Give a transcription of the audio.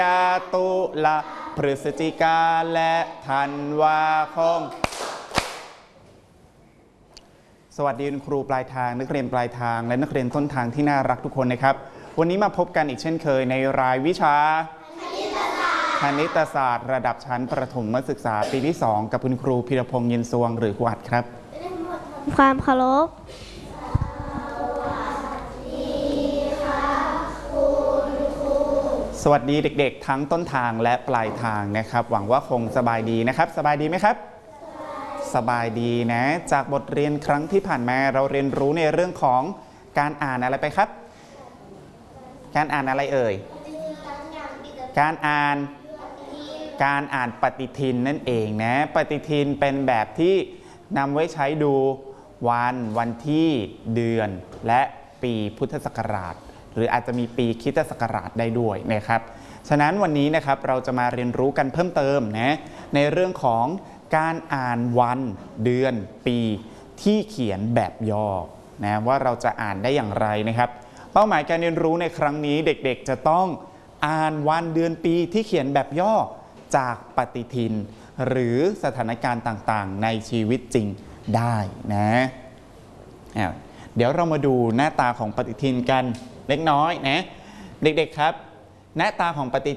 ตุลาพฤศจิกาและธันวาคมสวัสดีคุณครูปลายทางนักเรียนปลายทางและนักเรียนต้นทางที่น่ารักทุกคนนะครับวันนี้มาพบกันอีกเช่นเคยในรายวิชาคณิตศาสตร์ระดับชั้นประถมศึกษาปีที่2กับคุณครูพิรพงษ์เย็นสวงหรือครูอัดครับความเคารพสวัสดีเด็กๆทั้งต้นทางและปลายทางนะครับหวังว่าคงสบายดีนะครับสบายดีไหมครับสบายดีนะจากบทเรียนครั้งที่ผ่านมาเราเรียนรู้ในเรื่องของการอ่านอะไรไปครับการอ่านอะไรเอ่ยการอ่านปฏิทินนั่นเองนะปฏิทินเป็นแบบที่นำไว้ใช้ดูวันที่เดือนและปีพุทธศักราชหรืออาจจะมีปีคริสตศักราชได้ด้วยนะครับฉะนั้นวันนี้นะครับเราจะมาเรียนรู้กันเพิ่มเติมนะในเรื่องของการอ่านวันเดือนปีที่เขียนแบบย่อนะว่าเราจะอ่านได้อย่างไรนะครับเป้าหมายการเรียนรู้ในครั้งนี้เด็กๆจะต้องอ่านวันเดือนปีที่เขียนแบบย่อจากปฏิทินหรือสถานการณ์ต่างๆในชีวิตจริงได้นะเดี๋ยวเรามาดูหน้าตาของปฏิทินกันเล็กน้อยนะเด็กๆครับหน้าตาของปฏิ